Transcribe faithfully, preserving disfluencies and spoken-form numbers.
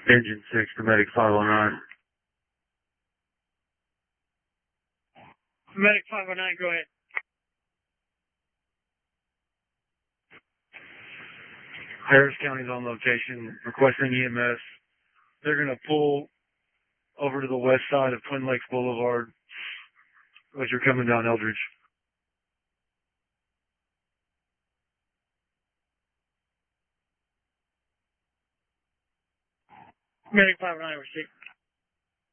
Engine six to Medic five oh nine. Medic five oh nine, go ahead. Harris County's on location, requesting E M S. They're going to pull over to the west side of Twin Lakes Boulevard as you're coming down Eldridge. Medic five oh nine, receive.